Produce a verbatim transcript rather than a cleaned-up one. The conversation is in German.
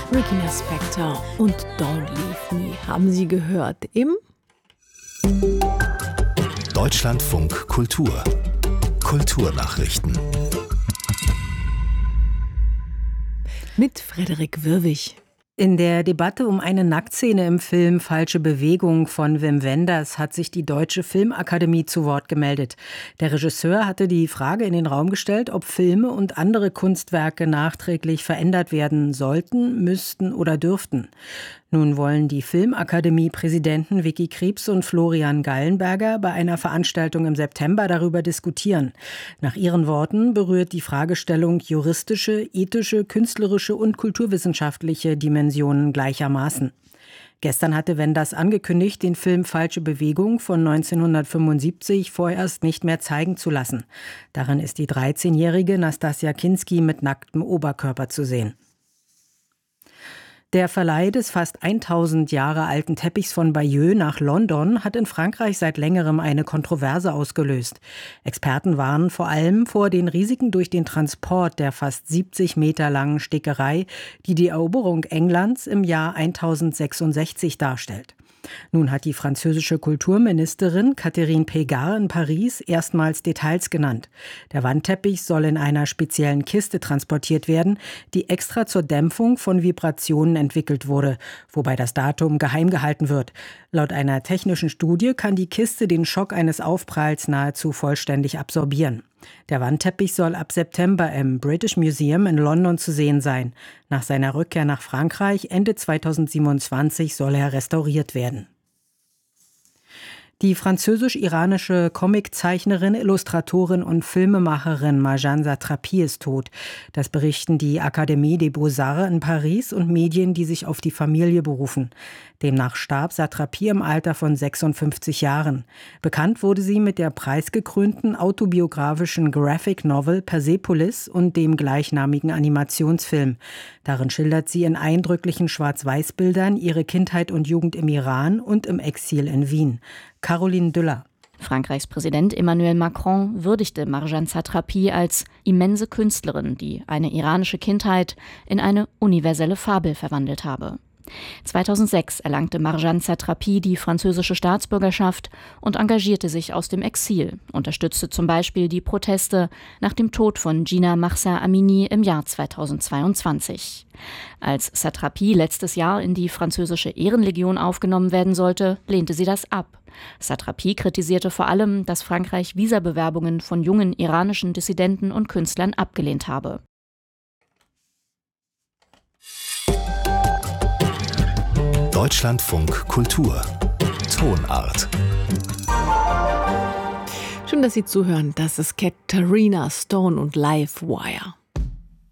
Regina Spektor und Don't Leave Me haben Sie gehört im Deutschlandfunk Kultur. Kulturnachrichten. Mit Frederik Wirwig. In der Debatte um eine Nacktszene im Film Falsche Bewegung von Wim Wenders hat sich die Deutsche Filmakademie zu Wort gemeldet. Der Regisseur hatte die Frage in den Raum gestellt, ob Filme und andere Kunstwerke nachträglich verändert werden sollten, müssten oder dürften. Nun wollen die Filmakademie-Präsidenten Vicky Krieps und Florian Gallenberger bei einer Veranstaltung im September darüber diskutieren. Nach ihren Worten berührt die Fragestellung juristische, ethische, künstlerische und kulturwissenschaftliche Dimensionen gleichermaßen. Gestern hatte Wenders angekündigt, den Film Falsche Bewegung von neunzehnhundertfünfundsiebzig vorerst nicht mehr zeigen zu lassen. Darin ist die dreizehnjährige Nastassja Kinski mit nacktem Oberkörper zu sehen. Der Verleih des fast tausend Jahre alten Teppichs von Bayeux nach London hat in Frankreich seit längerem eine Kontroverse ausgelöst. Experten warnen vor allem vor den Risiken durch den Transport der fast siebzig Meter langen Stickerei, die die Eroberung Englands im Jahr tausendsechsundsechzig darstellt. Nun hat die französische Kulturministerin Catherine Pégard in Paris erstmals Details genannt. Der Wandteppich soll in einer speziellen Kiste transportiert werden, die extra zur Dämpfung von Vibrationen entwickelt wurde, wobei das Datum geheim gehalten wird. Laut einer technischen Studie kann die Kiste den Schock eines Aufpralls nahezu vollständig absorbieren. Der Wandteppich soll ab September im British Museum in London zu sehen sein. Nach seiner Rückkehr nach Frankreich Ende zweitausendsiebenundzwanzig soll er restauriert werden. Die französisch-iranische Comiczeichnerin, Illustratorin und Filmemacherin Marjane Satrapi ist tot. Das berichten die Académie des Beaux-Arts in Paris und Medien, die sich auf die Familie berufen. Demnach starb Satrapi im Alter von sechsundfünfzig Jahren. Bekannt wurde sie mit der preisgekrönten autobiografischen Graphic Novel Persepolis und dem gleichnamigen Animationsfilm. Darin schildert sie in eindrücklichen Schwarz-Weiß-Bildern ihre Kindheit und Jugend im Iran und im Exil in Wien. Caroline Düller. Frankreichs Präsident Emmanuel Macron würdigte Marjane Satrapi als immense Künstlerin, die eine iranische Kindheit in eine universelle Fabel verwandelt habe. zweitausendsechs erlangte Marjane Satrapi die französische Staatsbürgerschaft und engagierte sich aus dem Exil, unterstützte zum Beispiel die Proteste nach dem Tod von Jina Mahsa Amini im Jahr zweitausendzweiundzwanzig. Als Satrapi letztes Jahr in die französische Ehrenlegion aufgenommen werden sollte, lehnte sie das ab. Satrapi kritisierte vor allem, dass Frankreich Visabewerbungen von jungen iranischen Dissidenten und Künstlern abgelehnt habe. Deutschlandfunk Kultur. Tonart. Schön, dass Sie zuhören. Das ist Katarina Stone und Livewire.